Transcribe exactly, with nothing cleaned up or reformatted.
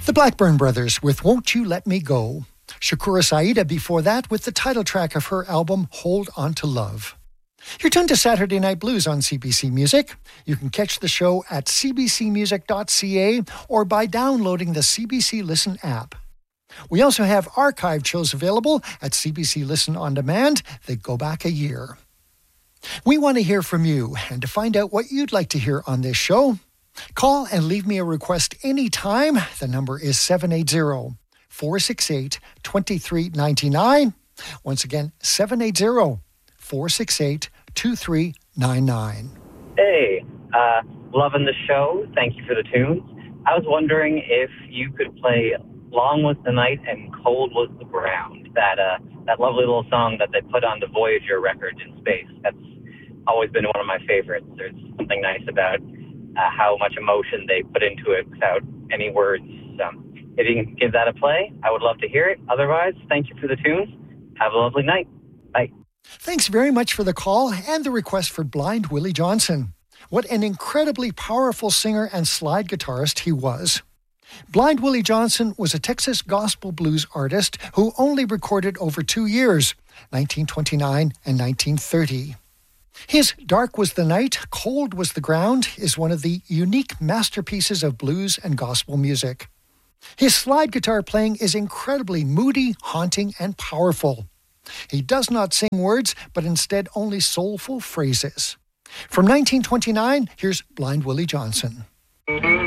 The Blackburn Brothers with Won't You Let Me Go. Shakura Saida before that with the title track of her album Hold On to Love. You're tuned to Saturday Night Blues on C B C Music. You can catch the show at c b c music dot c a or by downloading the C B C Listen app. We also have archived shows available at C B C Listen On Demand that go back a year. We want to hear from you, and to find out what you'd like to hear on this show, call and leave me a request anytime. The number is seven eight zero, four six eight, two three nine nine. Once again, seven eight zero, four six eight, two three nine nine. Hey, uh, loving the show. Thank you for the tunes. I was wondering if you could play Long Was the Night and Cold Was the Ground, that uh, that lovely little song that they put on the Voyager record in space. That's always been one of my favorites. There's something nice about uh, how much emotion they put into it without any words. Um, if you can give that a play, I would love to hear it. Otherwise, thank you for the tunes. Have a lovely night. Bye. Thanks very much for the call and the request for Blind Willie Johnson. What an incredibly powerful singer and slide guitarist he was. Blind Willie Johnson was a Texas gospel blues artist who only recorded over two years, nineteen twenty-nine and nineteen thirty. His Dark Was the Night, Cold Was the Ground is one of the unique masterpieces of blues and gospel music. His slide guitar playing is incredibly moody, haunting, and powerful. He does not sing words, but instead only soulful phrases. From nineteen twenty-nine, here's Blind Willie Johnson.